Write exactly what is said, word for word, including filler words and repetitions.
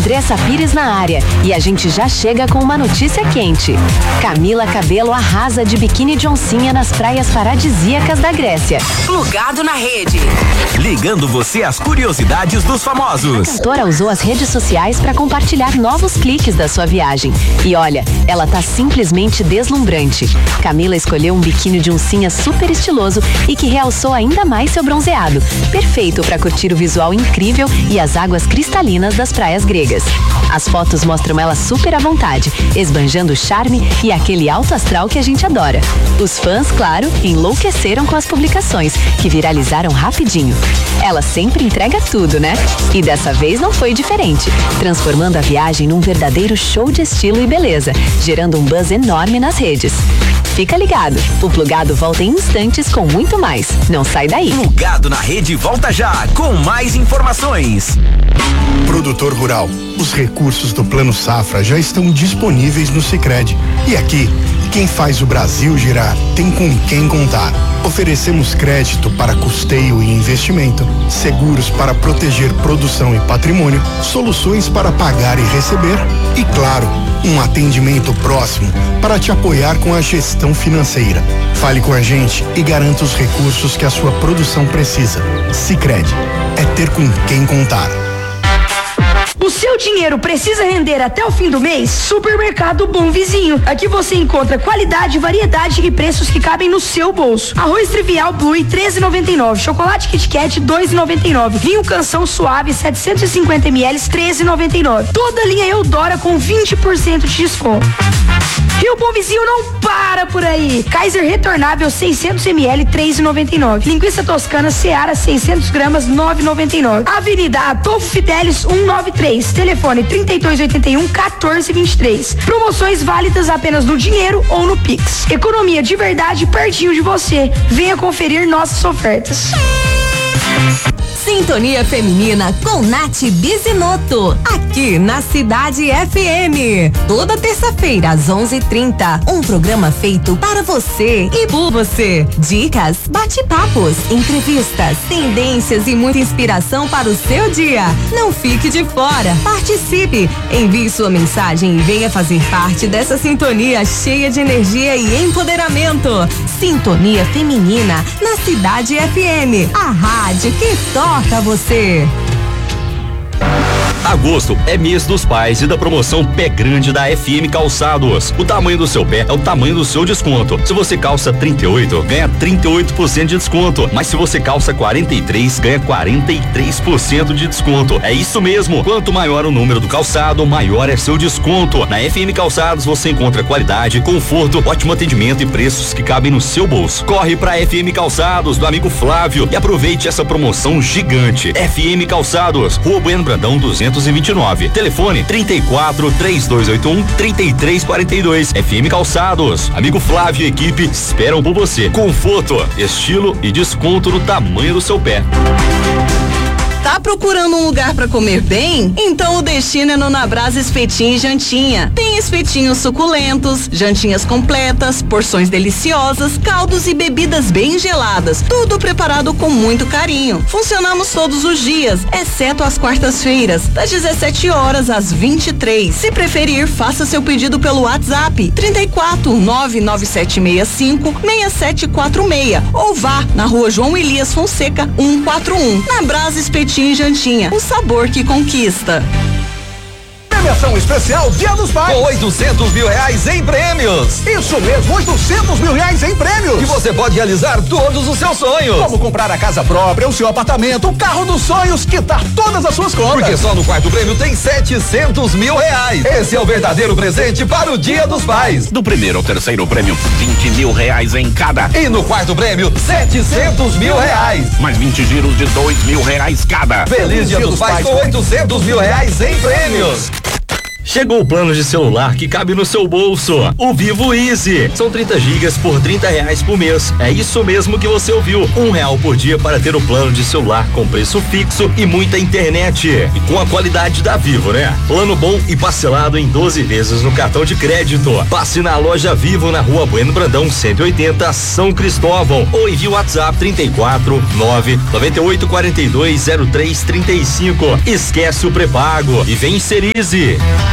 Andressa Pires na área e a gente já chega com uma notícia quente. Camila Cabello arrasa de biquíni de oncinha nas praias paradisíacas da Grécia. Plugado na rede. Ligando você às curiosidades dos famosos. A cantora usou as redes sociais para compartilhar novos cliques da sua viagem. E olha, ela tá simplesmente deslumbrante. Camila escolheu um biquíni de oncinha super estiloso e que realçou ainda mais seu bronzeado. Perfeito para curtir o visual incrível e as águas cristalinas das praias gregas. As fotos mostram ela super à vontade, esbanjando charme e aquele alto astral que a gente adora. Os fãs, claro, enlouqueceram com as publicações, que viralizaram rapidinho. Ela sempre entrega tudo, né? E dessa vez não foi diferente, transformando a viagem num verdadeiro show de estilo e beleza, gerando um buzz enorme nas redes. Fica ligado, o Plugado volta em instantes com muito mais. Não sai daí. Plugado na rede volta já com mais informações. Produtor rural, os recursos do Plano Safra já estão disponíveis no Sicredi. E aqui, quem faz o Brasil girar tem com quem contar. Oferecemos crédito para custeio e investimento, seguros para proteger produção e patrimônio, soluções para pagar e receber e, claro, um atendimento próximo para te apoiar com a gestão financeira. Fale com a gente e garanta os recursos que a sua produção precisa. Sicredi, é ter com quem contar. O seu dinheiro precisa render até o fim do mês? Supermercado Bom Vizinho. Aqui você encontra qualidade, variedade e preços que cabem no seu bolso. Arroz Trivial Blue treze e noventa e nove. Chocolate Kit Kat dois e noventa e nove. Vinho Canção Suave setecentos e cinquenta mililitros treze e noventa e nove. Toda a linha Eudora com vinte por cento de desconto. E o Bom Vizinho não para por aí. Kaiser Retornável seiscentos mililitros três e noventa e nove. Linguiça Toscana Seara seiscentos gramas nove e noventa e nove. Avenida Adolfo Fidelis cento e noventa e três. Telefone trinta e dois oitenta e um, quatorze vinte e três. Promoções válidas apenas no dinheiro ou no Pix. Economia de verdade pertinho de você. Venha conferir nossas ofertas. Sintonia Feminina com Nath Bizinoto, aqui na Cidade F M. Toda terça-feira às onze e trinta, um programa feito para você e por você. Dicas, bate-papos, entrevistas, tendências e muita inspiração para o seu dia. Não fique de fora, participe, envie sua mensagem e venha fazer parte dessa sintonia cheia de energia e empoderamento. Sintonia Feminina na Cidade F M, a rádio que toca você. Agosto é mês dos pais e da promoção Pé Grande da F M Calçados. O tamanho do seu pé é o tamanho do seu desconto. Se você calça trinta e oito, ganha trinta e oito por cento de desconto. Mas se você calça quarenta e três, ganha quarenta e três por cento de desconto. É isso mesmo. Quanto maior o número do calçado, maior é seu desconto. Na F M Calçados você encontra qualidade, conforto, ótimo atendimento e preços que cabem no seu bolso. Corre pra F M Calçados do amigo Flávio e aproveite essa promoção gigante. F M Calçados, Rua Bueno Brandão duzentos e vinte e nove. Telefone trinta e quatro, três dois oito um, trinta e três quarenta e dois. F M Calçados, amigo Flávio e equipe esperam por você. Conforto, estilo e desconto no tamanho do seu pé. Tá procurando um lugar para comer bem? Então o destino é no Nabrasa Espetinho e Jantinha. Tem espetinhos suculentos, jantinhas completas, porções deliciosas, caldos e bebidas bem geladas. Tudo preparado com muito carinho. Funcionamos todos os dias, exceto às quartas-feiras, das dezessete horas às vinte e três. Se preferir, faça seu pedido pelo WhatsApp trinta e quatro, nove nove sete seis cinco, seis sete quatro seis ou vá na Rua João Elias Fonseca cento e quarenta e um. Nabrasa Espetinho e Jantinha, o sabor que conquista. Premiação especial Dia dos Pais. Com oitocentos mil reais em prêmios. Isso mesmo, oitocentos mil reais em prêmios. E você pode realizar todos os seus sonhos. Como comprar a casa própria, o seu apartamento, o carro dos sonhos, quitar todas as suas contas. Porque só no quarto prêmio tem setecentos mil reais. Esse é o verdadeiro presente para o Dia dos Pais. Do primeiro ao terceiro prêmio, vinte mil reais em cada. E no quarto prêmio, setecentos mil reais. Mais vinte giros de dois mil reais cada. Feliz Dia dos Pais com oitocentos mil reais em prêmios. Chegou o plano de celular que cabe no seu bolso. O Vivo Easy. São trinta gigas por trinta reais por mês. É isso mesmo que você ouviu. Um real por dia para ter o plano de celular com preço fixo e muita internet. E com a qualidade da Vivo, né? Plano bom e parcelado em doze vezes no cartão de crédito. Passe na loja Vivo na Rua Bueno Brandão cento e oitenta, São Cristóvão. Ou envie o WhatsApp trinta e quatro, nove, noventa e oito, quarenta e dois, zero três, trinta e cinco. Esquece o pré-pago e vem ser Easy.